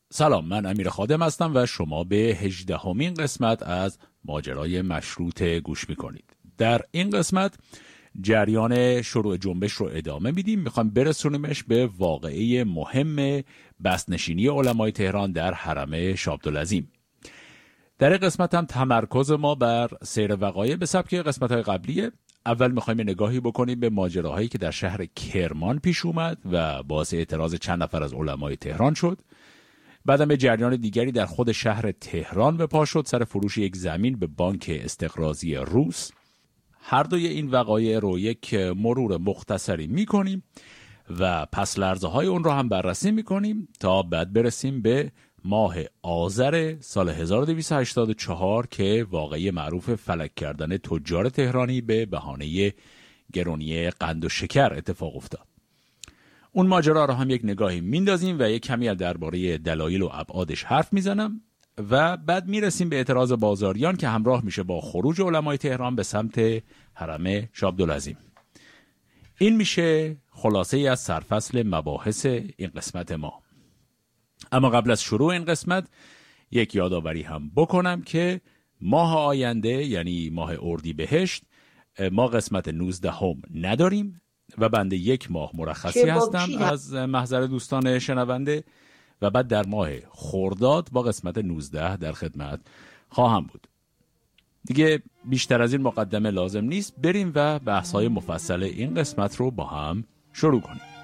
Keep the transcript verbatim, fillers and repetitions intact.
سلام، من امیر خادم هستم و شما به هجدهمین قسمت از ماجرای مشروطه گوش میکنید. در این قسمت جریان شروع جنبش رو ادامه میدیم. میخوایم برسونیمش به واقعه مهم بسنشینی علمای تهران در حرم شاه عبدالعظیم. در این قسمت هم تمرکز ما بر سیر وقایع به سبک قسمت‌های قبلیه. اول میخوایم نگاهی بکنیم به ماجراهایی که در شهر کرمان پیش اومد و باعث اعتراض چند نفر از علمای تهران شد. بعدم به جریان دیگری در خود شهر تهران به پا شد سر فروش یک زمین به بانک استقراضی روس. هر دوی این وقایع رو یک مرور مختصری میکنیم و پس لرزه های اون رو هم بررسی میکنیم تا بعد برسیم به ماه آذر سال هزار و دویست و هشتاد و چهار که واقعه معروف فلک کردن تجار تهرانی به بهانه گرونی قند و شکر اتفاق افتاد. اون ماجرا رو هم یک نگاهی میندازیم و یک کمی درباره دلایل و ابعادش حرف میزنم و بعد میرسیم به اعتراض بازاریان که همراه میشه با خروج علمای تهران به سمت حرم شاه عبدالعظیم. این میشه خلاصه ای از سرفصل مباحث این قسمت ما. اما قبل از شروع این قسمت یک یادآوری هم بکنم که ماه آینده یعنی ماه اردیبهشت ما قسمت نوزده هم نداریم و بنده یک ماه مرخصی هستم از محضر دوستان شنونده و بعد در ماه خرداد با قسمت نوزده در خدمت خواهم بود. دیگه بیشتر از این مقدمه لازم نیست، بریم و بحث‌های مفصل این قسمت رو با هم شروع کنیم.